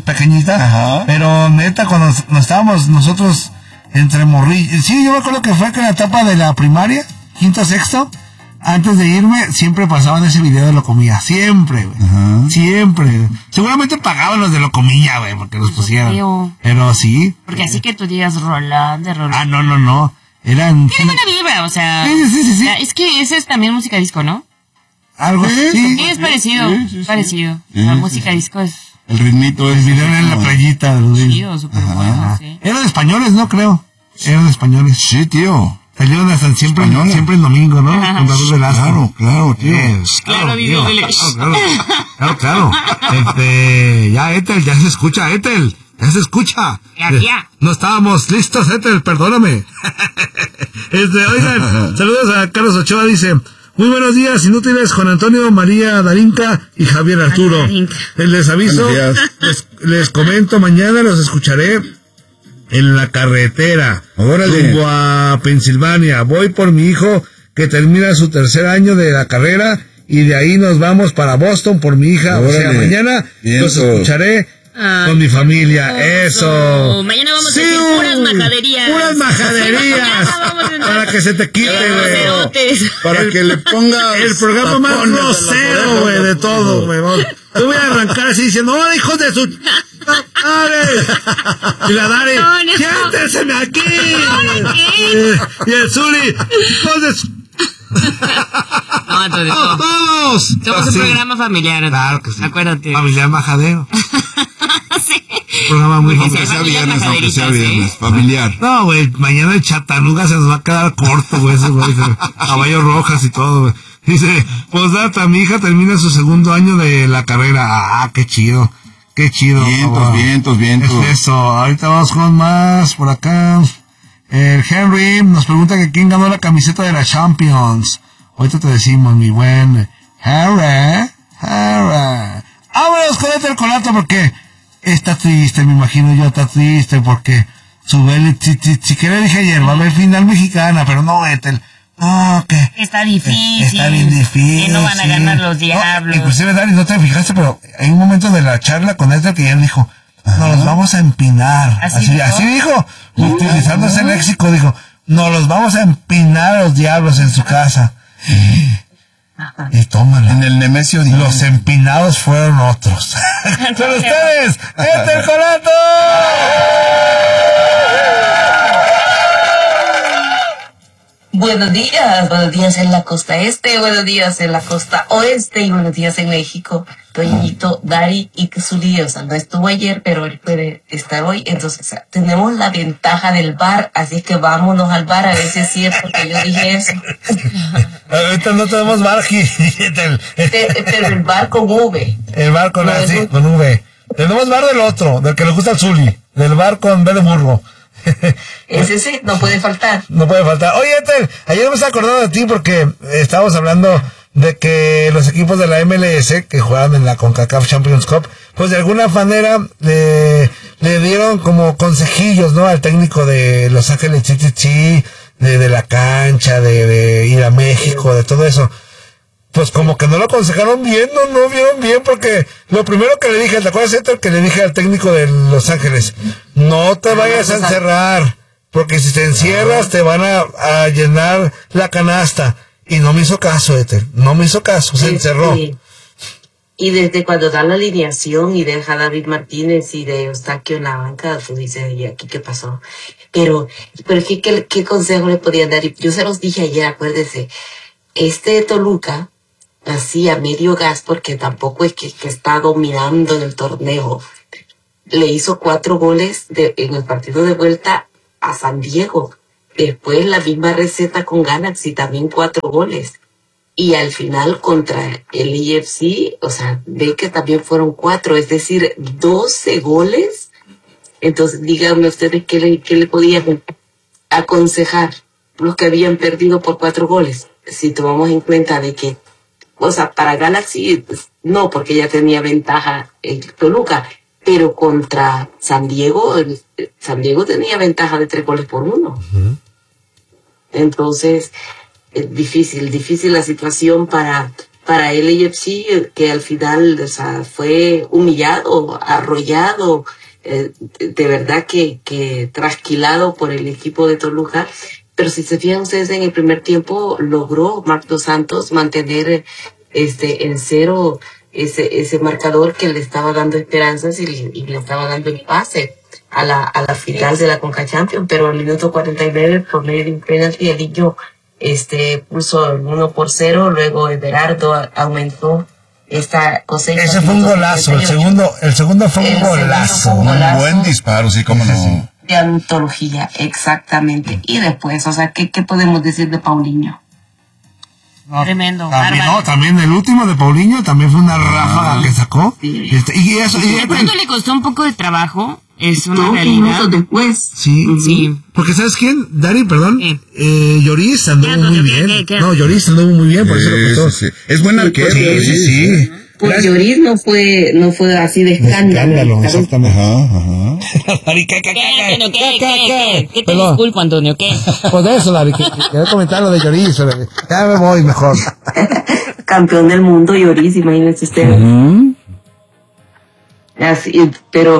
pequeñita. Ajá. Pero neta, cuando nos estábamos nosotros entre morrillos. Sí, yo me acuerdo que fue que en la etapa de la primaria, quinto, sexto, antes de irme, siempre pasaban ese video de Locomía. Siempre, güey. Ajá. Siempre. Seguramente pagaban los de Locomía, güey, porque los pusieran. Feo. Pero sí. Porque así que tú digas rola de rola. Ah, no. Eran... Tiene buena vibra, o sea. Sí. Es que ese es también música disco, ¿no? Algo así. Sí, es parecido. Sí. Parecido. Sí, La sí, música sí. disco es El ritmito El es... video era en la playita de los chido, súper bueno, sí. Eran españoles, ¿no? Creo. Eran españoles. Sí, tío. Salieron hasta siempre en domingo, ¿no? Ajá. Con David Velasco. Claro, tío. Claro, tío. dile. Claro. Ya, Ethel, ya se escucha, Ethel. Ya se escucha. Ya. No estábamos listos, Ethel, perdóname. Oigan, saludos a Carlos Ochoa, dice... Muy buenos días, inútiles, Juan Antonio, María Darinka y Javier Arturo. Les aviso, les comento, mañana los escucharé en la carretera, Órale. rumbo a Pensilvania. Voy por mi hijo que termina su tercer año de la carrera y de ahí nos vamos para Boston por mi hija. Órale. O sea, mañana los escucharé con mi familia. Eso. Mañana vamos a decir puras majaderías. Puras majaderías. Para que se te quite, güey. Para que le pongas... El programa más tapones a la grosero, oreja, güey, de por todo, favor. güey. Yo voy a arrancar así diciendo, ¡oh, hijos de su... ¡Dare! Y la Dare, No, no. ¡siéntenseme aquí! Y el Zuli, ¡hijos de su... No, entonces ¡Oh, todos! somos un Sí. programa familiar. Claro que sí. Acuérdate. Familiar majadero. Sí. Un programa muy Aunque Sí, sea familia viernes, aunque sea majaderitas, viernes. ¿eh? Familiar. No, güey, mañana el Chatanuga se nos va a quedar corto, güey, ese güey. Caballos rojas y todo, güey. Dice, posdata, mi hija termina su segundo año de la carrera. Ah, qué chido. Qué chido. Vientos. Es eso. Ahorita vamos con más por acá. El Henry nos pregunta que quién ganó la camiseta de la Champions. Ahorita te decimos, mi buen Henry. Vámonos con el colato porque está triste, me imagino yo, está triste porque su Vélez, si quiere dije ayer, va a haber final mexicana, pero no, Ethel. No, que... Está difícil. Está bien difícil. Que no van a ganar los diablos. No, inclusive, Dani, no te fijaste, pero hay un momento de la charla con Ethel que él dijo, nos los vamos a empinar. ¿Así dijo, utilizando ese léxico, dijo, nos los vamos a empinar a los diablos en su casa. Y tómala. En el Nemesio dijo... Los empinados fueron otros. Con ustedes, Ethel Colato. Buenos días en la costa este, buenos días en la costa oeste y buenos días en México. Toñito, Dari y Zuli, o sea, no estuvo ayer, pero él puede estar hoy. Entonces, tenemos la ventaja del bar, así que vámonos al bar a ver si es cierto que yo dije eso. Ahorita no tenemos bar aquí. Pero el bar con V. El bar con, No, sí, eso- con V. Tenemos bar del otro, del que le gusta al Zuli. Del bar con B de burro. Ese sí, no puede faltar. No puede faltar. Oye, Ethel, ayer me estaba acordando de ti porque estábamos hablando de que los equipos de la MLS que juegan en la CONCACAF Champions Cup, pues de alguna manera le dieron como consejillos, ¿no? Al técnico de Los Ángeles Chichichi, de la cancha, de ir a México, de todo eso. Pues como que no lo aconsejaron bien, no vieron bien, porque lo primero que le dije, ¿te acuerdas, Ethel, que le dije al técnico de Los Ángeles? No te vayas a encerrar, porque si te encierras te van a llenar la canasta. Y no me hizo caso, Ethel, no me hizo caso, se encerró. Y desde cuando da la alineación y deja a David Martínez y de Eustaquio en la banca, tú dices, ¿y aquí qué pasó? Pero ¿qué consejo le podían dar? Yo se los dije ayer, acuérdense, Toluca, así a medio gas, porque tampoco es que está dominando en el torneo, le hizo 4 goles en el partido de vuelta a San Diego. Después la misma receta con Galaxy, también 4 goles. Y al final contra el IFC, o sea, ve que también fueron 4, es decir, 12 goles. Entonces, díganme ustedes qué le podían aconsejar los que habían perdido por 4 goles. Si tomamos en cuenta de que, o sea, para Galaxy, pues, no, porque ya tenía ventaja en Toluca, pero contra San Diego tenía ventaja de 3-1. Entonces, es difícil la situación para para el LAFC, que al final, o sea, fue humillado, arrollado, de verdad que trasquilado por el equipo de Toluca. Pero si se fijan ustedes, en el primer tiempo logró Marc Dos Santos mantener en cero ese marcador que le estaba dando esperanzas y le estaba dando el pase a la final de la Conca Champions. Pero al minuto 49, por medio de un penalti, el niño puso el 1-0, luego Everardo aumentó esta cosecha. Ese fue un golazo, el segundo fue un golazo. Un buen disparo, sí, cómo no. De antología, exactamente. Y después, o sea, ¿qué podemos decir de Paulinho? No, Tremendo, también, bárbaro. no, también el último de Paulinho también fue una ráfaga que sacó. Sí. Y eso, y De pronto le costó un poco de trabajo, es una 2 realidad. minutos después. sí, Sí. porque ¿sabes quién? Dari, perdón. Lloris anduvo ¿Qué? muy ¿Qué? bien. ¿Qué? No, Lloris anduvo muy bien, por eso le costó. Sí. Es buen arquero. Sí. Pues Lloris no fue así de escándalo. ¿sabes? Exactamente. Ajá. Dari, ¿Qué te Perdón. disculpo, Antonio? ¿Qué? Pues de eso, Dari, quería comentar lo de Lloris. Ya me voy mejor. Campeón del mundo, Lloris, imagínense ustedes. Así, pero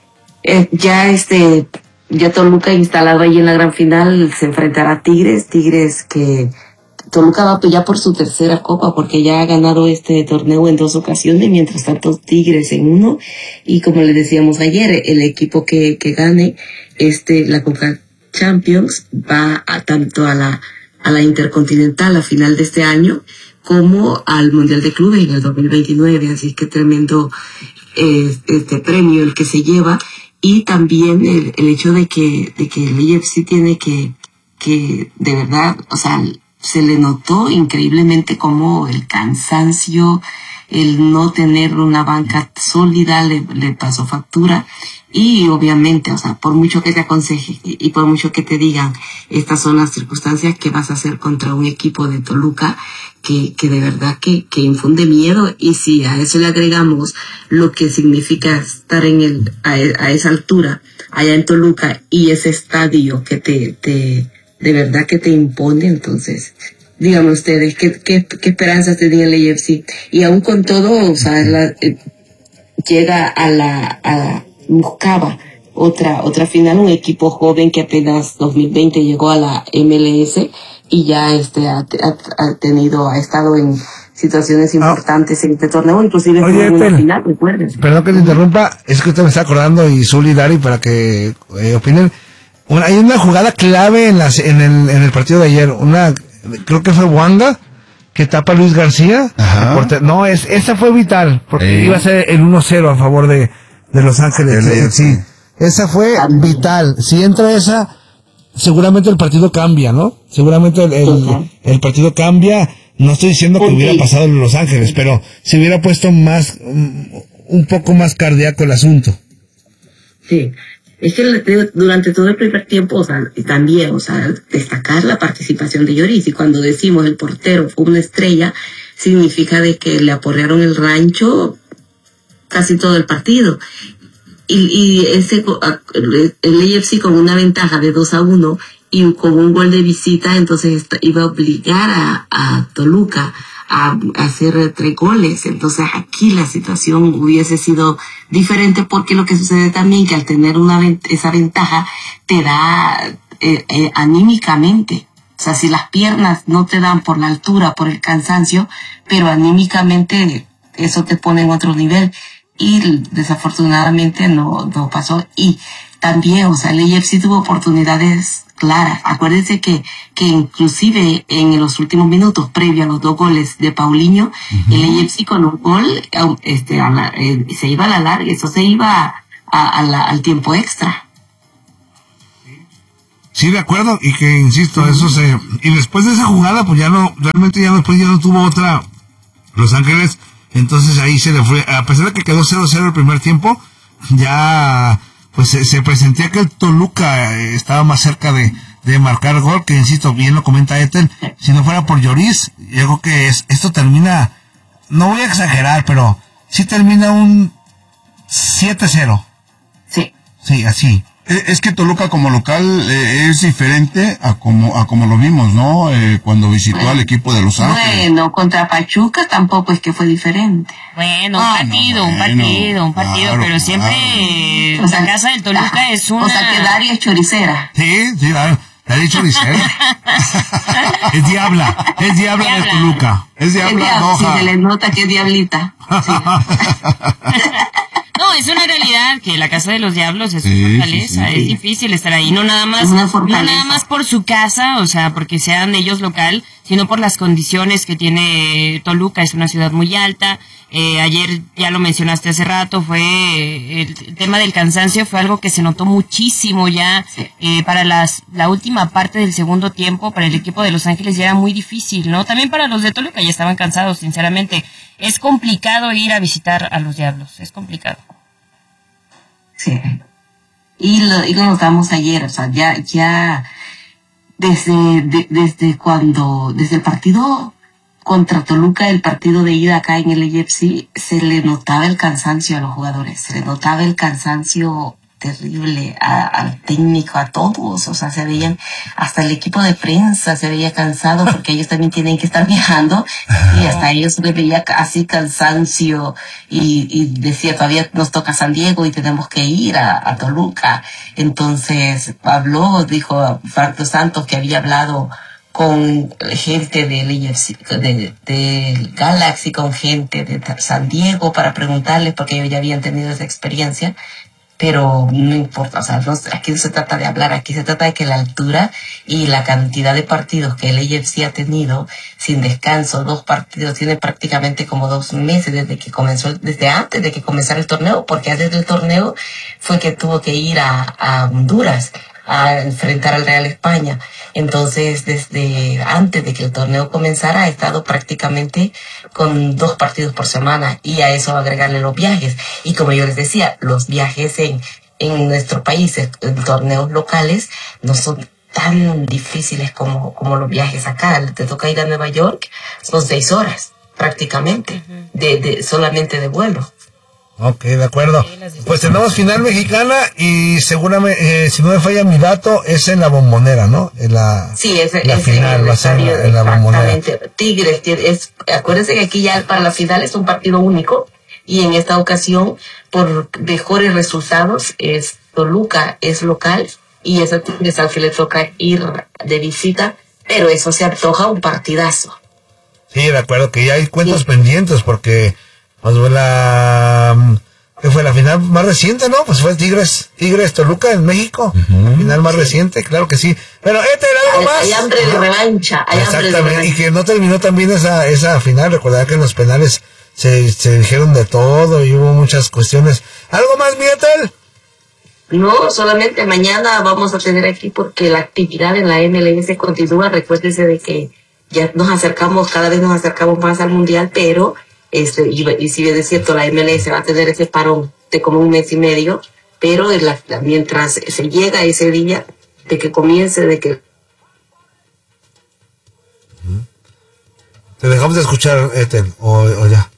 ya Toluca instalado ahí en la gran final se enfrentará a Tigres que Toluca va ya por su tercera copa porque ya ha ganado este torneo en 2 ocasiones, mientras tanto Tigres en 1, y como les decíamos ayer, el equipo que gane la Conca Champions va tanto a la Intercontinental a final de este año como al Mundial de Clubes en el 2029, así que tremendo premio el que se lleva. Y también el hecho de que el IFC tiene que de verdad, o sea, se le notó increíblemente como el cansancio, el no tener una banca sólida le pasó factura. Y obviamente, o sea, por mucho que te aconseje y por mucho que te digan estas son las circunstancias que vas a hacer contra un equipo de Toluca que de verdad que infunde miedo. Y si a eso le agregamos lo que significa estar a esa altura allá en Toluca y ese estadio que de verdad que te impone, entonces díganme ustedes qué esperanzas tenía el AFC. Y aún con todo, o sea, llega buscaba otra final, un equipo joven que apenas 2020 llegó a la MLS y ya ha estado en situaciones importantes en este torneo, inclusive Oye, fue en una Ethel, final, recuerden. Perdón que te interrumpa, es que usted me está acordando, y Zuli y Dari, para que opinen. Hay una jugada clave en el partido de ayer, creo que fue Wanga, que tapa a Luis García. Ajá. Esa fue vital, porque iba a ser el 1-0 a favor de Los Ángeles. Sí, esa fue vital. Si entra esa, seguramente el partido cambia, ¿no? Seguramente el partido cambia. No estoy diciendo que hubiera pasado en Los Ángeles, pero se hubiera puesto un poco más cardíaco el asunto. Sí. Es que durante todo el primer tiempo, o sea, y también, o sea, destacar la participación de Lloris. Y cuando decimos el portero fue una estrella, significa de que le aporrearon el rancho casi todo el partido. Y el AFC con una ventaja de 2-1 y con un gol de visita, entonces iba a obligar a Toluca a hacer 3 goles. Entonces aquí la situación hubiese sido diferente, porque lo que sucede también que al tener esa ventaja te da anímicamente. O sea, si las piernas no te dan por la altura, por el cansancio, pero anímicamente eso te pone en otro nivel. Y desafortunadamente no pasó. Y también, o sea, el AFC tuvo oportunidades claras. Acuérdense que inclusive en los últimos minutos, previo a los 2 goles de Paulinho, el AFC con un gol se iba a la larga, eso se iba al tiempo extra. Sí, de acuerdo, y que insisto, y después de esa jugada, pues realmente después ya no tuvo otra Los Ángeles. Entonces ahí se le fue, a pesar de que quedó 0-0 el primer tiempo, ya pues se presentía que el Toluca estaba más cerca de marcar gol, que insisto, bien lo comenta Ethel, si no fuera por Lloris, yo creo que esto termina, no voy a exagerar, pero sí termina un 7-0. Sí. Sí, así. Es que Toluca como local es diferente a como lo vimos, ¿no? Cuando visitó al equipo de Los Ángeles. Bueno, contra Pachuca tampoco es que fue diferente. Bueno, un partido, claro, pero siempre la casa del Toluca es una... O sea, que Daria es choricera. Sí, claro. Te ha dicho Liceo. Es diabla de Toluca. Es diabla roja. Sí, se le nota que es diablita. Sí. No, es una realidad que la casa de los diablos es una fortaleza, es difícil estar ahí, no nada más por su casa, o sea, porque sean ellos local, sino por las condiciones que tiene Toluca. Es una ciudad muy alta. Ayer ya lo mencionaste hace rato, fue el tema del cansancio, fue algo que se notó muchísimo ya. Para la última parte del segundo tiempo, para el equipo de Los Ángeles ya era muy difícil, ¿no? También para los de Toluca ya estaban cansados, sinceramente. Es complicado ir a visitar a los diablos, es complicado. Sí. Y lo notamos ayer, o sea, ya desde el partido contra Toluca, el partido de ida acá en el AFC, se le notaba el cansancio a los jugadores, se le notaba el cansancio terrible al técnico, a todos, o sea, se veían, hasta el equipo de prensa se veía cansado porque ellos también tienen que estar viajando y hasta ellos se les veía así cansancio y decía, todavía nos toca San Diego y tenemos que ir a Toluca. Entonces dijo Frank Dos Santos que había hablado con gente del Galaxy, con gente de San Diego para preguntarles porque ellos ya habían tenido esa experiencia. Pero no importa, o sea, aquí no se trata de hablar, aquí se trata de que la altura y la cantidad de partidos que el AFC ha tenido sin descanso, 2 partidos, tiene prácticamente como 2 meses desde antes de que comenzara el torneo, porque antes del torneo fue que tuvo que ir a Honduras a enfrentar al Real España. Entonces, desde antes de que el torneo comenzara, ha estado prácticamente con 2 partidos por semana, y a eso agregarle los viajes. Y como yo les decía, los viajes en nuestro país, en torneos locales, no son tan difíciles como los viajes acá. Te toca ir a Nueva York, son 6 horas prácticamente, solamente de vuelo. Ok, de acuerdo. Pues tenemos final mexicana y seguramente, si no me falla mi dato, es en la Bombonera, ¿no? Sí, es final va a ser en la Bombonera. Exactamente. Tigres, acuérdense que aquí ya para la final es un partido único, y en esta ocasión, por mejores resultados, Toluca es local y es a Tigres al que le toca ir de visita, pero eso se antoja un partidazo. Sí, de acuerdo, que ya hay cuentos pendientes porque pues ¿qué fue la final más reciente, no? Pues fue Tigres Toluca en México, la final más reciente, claro que sí. Pero algo más. Hay hambre de revancha. Exactamente, y que no terminó también esa final. Recordar que en los penales se dijeron de todo y hubo muchas cuestiones. ¿Algo más, Mietel? No, solamente mañana vamos a tener aquí, porque la actividad en la MLS continúa. Recuérdense de que ya cada vez nos acercamos más al Mundial, pero y si bien es cierto, la MLS va a tener ese parón de como 1 mes y medio, pero mientras se llega ese día de que comience, ¿Te dejamos de escuchar, Ethel, o ya?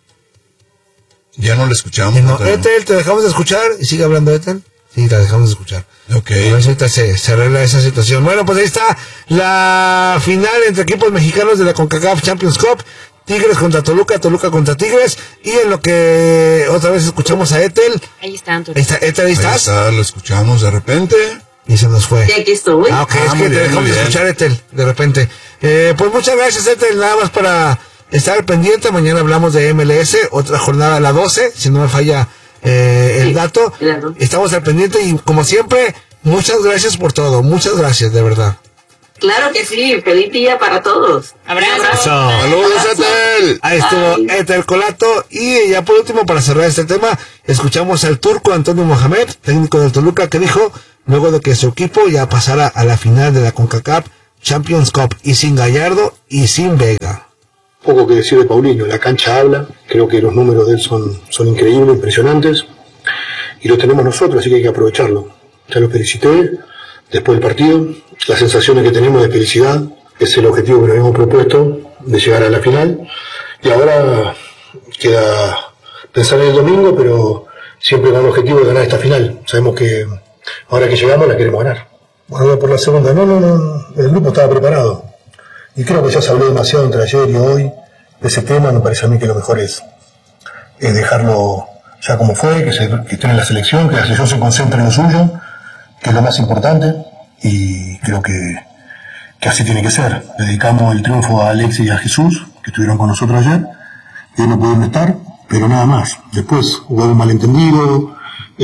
Ya no le escuchamos. No, Ethel, te dejamos de escuchar y sigue hablando, Ethel. Sí, la dejamos de escuchar. Ok. A ver si ahorita se arregla esa situación. Bueno, pues ahí está la final entre equipos mexicanos de la CONCACAF Champions Cup. Tigres contra Toluca contra Tigres, y en lo que otra vez escuchamos a Ethel. Ahí está, Antonio. Ahí está, Ethel, ahí estás. Ahí está, lo escuchamos de repente. Y se nos fue. Sí, aquí estoy. Ok, es que muy te bien, dejamos muy de bien. escuchar, Ethel, de repente. Pues muchas gracias, Ethel, nada más para estar al pendiente. Mañana hablamos de MLS, otra jornada a las 12, si no me falla el dato. Claro. Estamos al pendiente y, como siempre, muchas gracias por todo. Muchas gracias, de verdad. Claro que sí, feliz día para todos. Abrazo. ¡Saludos, Ethel! Ahí estuvo Ethel Colato. Y ya por último, para cerrar este tema, escuchamos al turco Antonio Mohamed, técnico del Toluca, que dijo, luego de que su equipo ya pasara a la final de la CONCACAF Champions Cup, y sin Gallardo y sin Vega. Poco que decir de Paulinho, la cancha habla, creo que los números de él son increíbles, impresionantes, y lo tenemos nosotros, así que hay que aprovecharlo. Ya lo felicité después del partido, las sensaciones que tenemos de felicidad, es el objetivo que nos hemos propuesto, de llegar a la final, y ahora queda pensar en el domingo, pero siempre con el objetivo de ganar esta final. Sabemos que Ahora que llegamos la queremos ganar. Bueno, por la segunda, no, el grupo estaba preparado. Y creo que ya se habló demasiado entre ayer y hoy de ese tema. Me parece a mí que lo mejor es dejarlo ya como fue, que esté en la selección, que la selección se concentre en lo suyo, que es lo más importante, y creo que así tiene que ser. Le dedicamos el triunfo a Alexis y a Jesús, que estuvieron con nosotros ayer, que no pudieron estar, pero nada más. Después hubo un malentendido,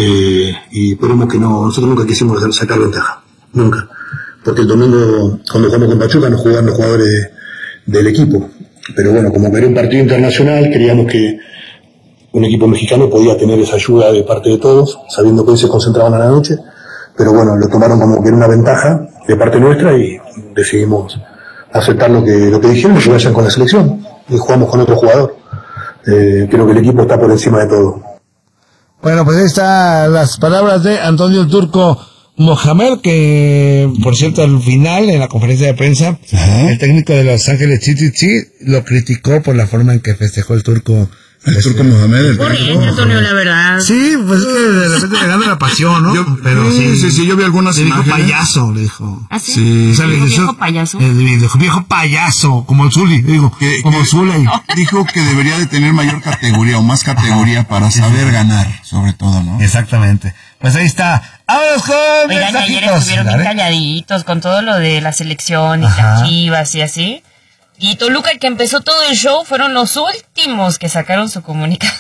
y esperemos que no, nosotros nunca quisimos sacar ventaja, nunca. Porque el domingo, cuando jugamos con Pachuca, no jugaban los jugadores del equipo. Pero bueno, como era un partido internacional, creíamos que un equipo mexicano podía tener esa ayuda de parte de todos, sabiendo que hoy se concentraban a la noche. Pero bueno, lo tomaron como que era una ventaja de parte nuestra y decidimos aceptar lo que dijeron y que vayan con la selección. Y jugamos con otro jugador. Creo que el equipo está por encima de todo. Bueno, pues ahí están las palabras de Antonio el Turco Mohamed, que por cierto al final en la conferencia de prensa, el técnico de Los Ángeles Chichichi lo criticó por la forma en que festejó el Turco. El Turco Mohamed. Corriente, Antonio, la verdad. Sí, pues es que de repente le gana la pasión, ¿no? Pero sí, yo vi algunas imágenes. Le dijo payaso, le dijo. ¿Ah, sí? O sea, ¿Le dijo viejo payaso? Le dijo viejo payaso, como el Zuli, digo, como el Zuli. Dijo que debería de tener mayor categoría o más categoría para saber ganar, sobre todo, ¿no? Exactamente. Pues ahí está. ¡Vámonos con Oigan, ayer estuvieron bien calladitos con todo lo de la selección y las Chivas y así. Y Toluca, el que empezó todo el show, fueron los últimos que sacaron su comunicado.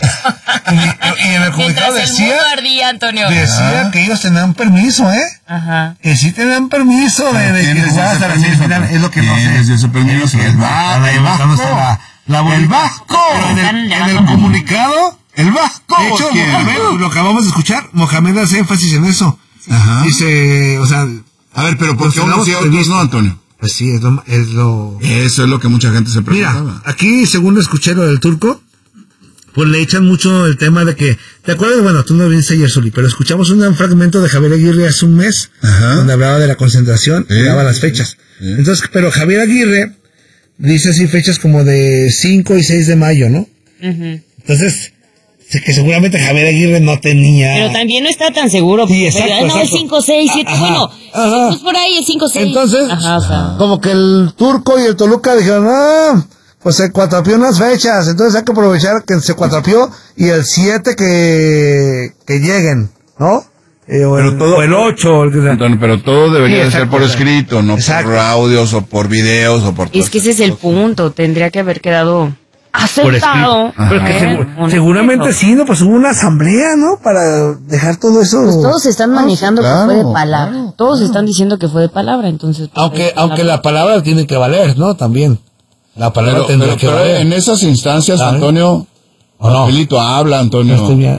Y en el comunicado decía, ardía, Antonio. Decía que ellos tenían permiso, Ajá. Que sí tenían permiso de que jugaran hasta la semifinal. Es lo que no sé. Ese permiso? El Vasco. El Vasco. En el comunicado, el Vasco. De hecho, Mohamed, lo acabamos de escuchar, Mohamed hace énfasis en eso. Ajá. Dice, o sea... A ver, pero ¿por qué unos y otros no, Antonio? Pues sí, es lo... Eso es lo que mucha gente se preguntaba. Mira, aquí, según escuché lo del Turco, pues le echan mucho el tema de que... ¿Te acuerdas? Bueno, tú no viniste ayer, Zuli, pero escuchamos un fragmento de Javier Aguirre hace un mes, donde hablaba de la concentración y daba las fechas. Entonces, pero Javier Aguirre dice así fechas como de 5 y 6 de mayo, ¿no? Entonces... que seguramente Javier Aguirre no tenía... Pero también no está tan seguro. Sí, exacto, no, el 5, 6, 7, bueno, pues por ahí el 5, 6. Entonces, como que el Turco y el Toluca dijeron, pues se cuatrapió unas fechas, entonces hay que aprovechar que se cuatrapió y el 7 que lleguen, ¿no? O el 8. Pero todo debería de ser por escrito, no por audios o por videos o por... Es que ese es el punto, tendría que haber quedado... aceptado. Pero que seguramente sí, ¿no? Pues hubo una asamblea, ¿no? Para dejar todo eso. Pues todos están manejando que fue de palabra. Todos están diciendo que fue de palabra, entonces. Pues, aunque la palabra tiene que valer, ¿no? También. La palabra tendrá que valer. En esas instancias, Antonio, Pelito habla, Antonio.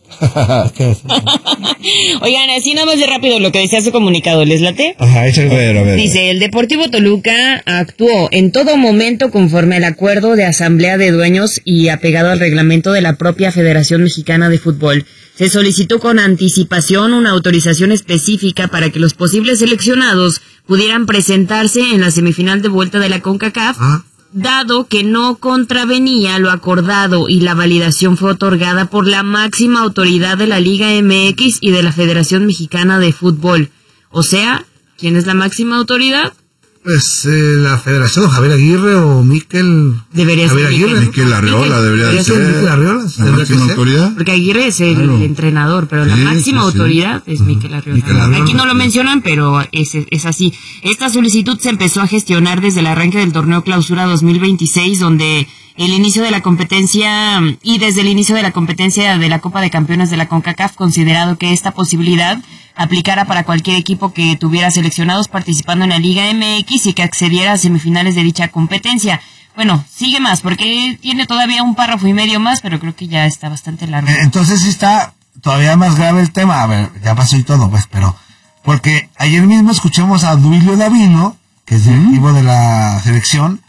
Oigan, así nada más de rápido lo que decía su comunicado, ¿les late? Ajá, échale a ver. Dice, el Deportivo Toluca actuó en todo momento conforme al acuerdo de asamblea de dueños y apegado al reglamento de la propia Federación Mexicana de Fútbol. Se solicitó con anticipación una autorización específica para que los posibles seleccionados pudieran presentarse en la semifinal de vuelta de la CONCACAF, dado que no contravenía lo acordado y la validación fue otorgada por la máxima autoridad de la Liga MX y de la Federación Mexicana de Fútbol. O sea, ¿quién es la máxima autoridad? Pues la Federación, Javier Aguirre o Miquel... Debería ser Miquel Arriola, debería ser. Miquel Arriola, la máxima autoridad. Porque Aguirre es el entrenador, pero la máxima autoridad es Miquel Arriola. Aquí no lo mencionan, pero es así. Esta solicitud se empezó a gestionar desde el arranque del torneo Clausura 2026, donde el inicio de la competencia y desde el inicio de la competencia de la Copa de Campeones de la CONCACAF, considerado que esta posibilidad aplicara para cualquier equipo que tuviera seleccionados participando en la Liga MX y que accediera a semifinales de dicha competencia. Bueno, sigue más, porque tiene todavía un párrafo y medio más, pero creo que ya está bastante largo. Entonces sí está todavía más grave el tema. A ver, ya pasó y todo, pues, pero... Porque ayer mismo escuchamos a Duilio Davino, que es directivo de la selección,